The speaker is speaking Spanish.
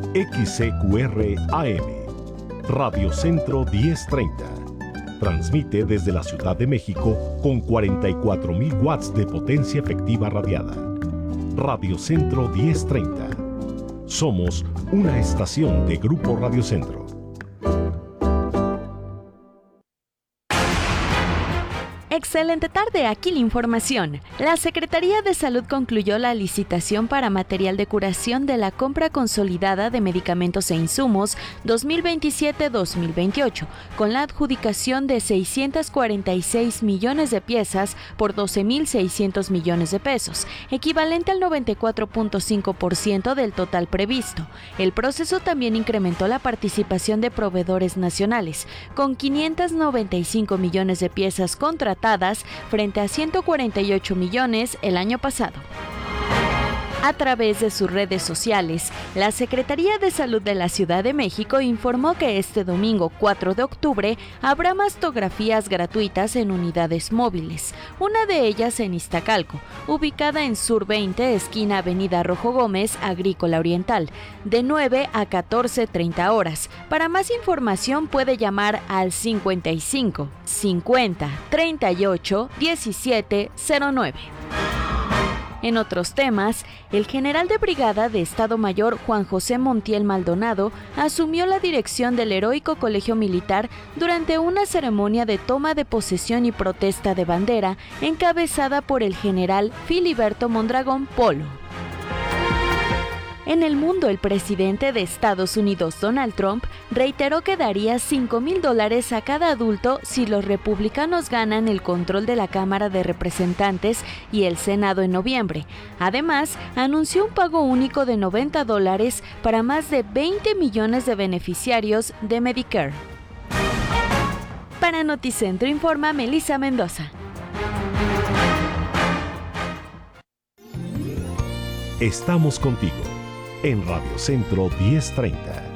XCQR AM, Radio Centro 1030. Transmite desde la Ciudad de México con 44,000 watts de potencia efectiva radiada. Radio Centro 1030. Somos una estación de Grupo Radio Centro. Excelente tarde, aquí la información. La Secretaría de Salud concluyó la licitación para material de curación de la compra consolidada de medicamentos e insumos 2027-2028, con la adjudicación de 646 millones de piezas por 12.600 millones de pesos, equivalente al 94.5% del total previsto. El proceso también incrementó la participación de proveedores nacionales, con 595 millones de piezas contratadas frente a 148 millones el año pasado. A través de sus redes sociales, la Secretaría de Salud de la Ciudad de México informó que este domingo 4 de octubre habrá mastografías gratuitas en unidades móviles, una de ellas en Iztacalco, ubicada en Sur 20, esquina Avenida Rojo Gómez, Agrícola Oriental, de 9 a 14:30 horas. Para más información puede llamar al 55 50 38 17 09. En otros temas, el general de brigada de Estado Mayor Juan José Montiel Maldonado asumió la dirección del Heroico Colegio Militar durante una ceremonia de toma de posesión y protesta de bandera encabezada por el general Filiberto Mondragón Polo. En el mundo, el presidente de Estados Unidos, Donald Trump, reiteró que daría $5,000 a cada adulto si los republicanos ganan el control de la Cámara de Representantes y el Senado en noviembre. Además, anunció un pago único de $90 para más de 20 millones de beneficiarios de Medicare. Para Noticentro informa Melissa Mendoza. Estamos contigo en Radio Centro 1030.